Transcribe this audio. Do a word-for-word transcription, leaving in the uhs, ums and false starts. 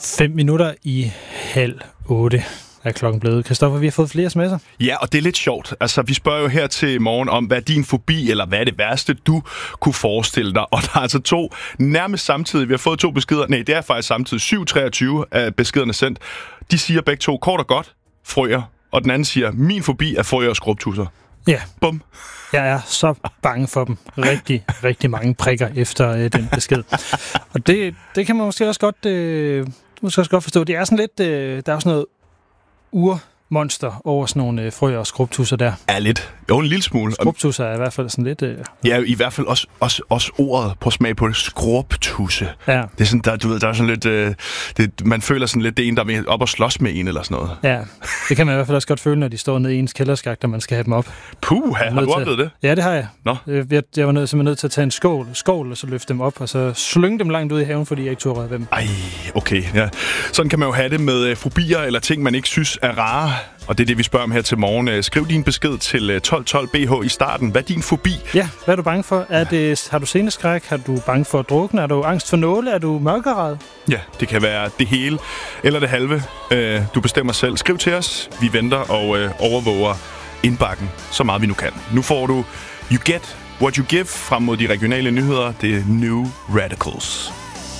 Fem minutter i halv otte er klokken blevet. Christoffer, vi har fået flere sms'er. Ja, og det er lidt sjovt. Altså, vi spørger jo her til morgen om, hvad er din fobi, eller hvad er det værste, du kunne forestille dig? Og der er altså to nærmest samtidig. Vi har fået to beskeder. Nej, det er faktisk samtidig. syv treogtyve af beskederne sendt. De siger begge to kort og godt, frøer. Og den anden siger, min fobi er frøer og skrubtusser. Ja. Bum. Jeg er så bange for dem. Rigtig, rigtig mange prikker efter øh, den besked. Og det, det kan man måske også godt, øh, måske også godt forstå. Det er sådan lidt, øh, der er også noget urmonster over sådan nogle øh, frøer og skrubtusser der. Ja, lidt. Jo, en lille smule. Skrubtusser er i hvert fald sådan lidt... Øh... Ja, i hvert fald også, også, også ordet på smag på det. Skrubtusse. Ja. Det er sådan, der, du ved, der er sådan lidt... Øh, det, man føler sådan lidt, det er en, der vil op og slås med en eller sådan noget. Ja, det kan man i hvert fald også godt føle, når de står nede i ens kælderskagt, og man skal have dem op. Puh, har du oplevet det? Ja, det har jeg. Nå. Jeg, jeg var nødt, simpelthen nødt til at tage en skål, skål og så løfte dem op, og så slynge dem langt ud i haven, fordi jeg ikke turde røre ved dem. Ej, okay. Ja. Sådan kan man jo have det med fobier eller ting, man ikke synes er rare. Og det er det, vi spørger om her til morgen. Skriv din besked til tolv tolv B H i starten. Hvad er din fobi? Ja, hvad er du bange for? Er det, har du sceneskræk? Har du bange for at drukne? Er du angst for nåle? Er du mørkeræd? Ja, det kan være det hele eller det halve. Du bestemmer selv. Skriv til os. Vi venter og overvåger indbakken så meget vi nu kan. Nu får du You Get What You Give frem mod de regionale nyheder. Det er New Radicals.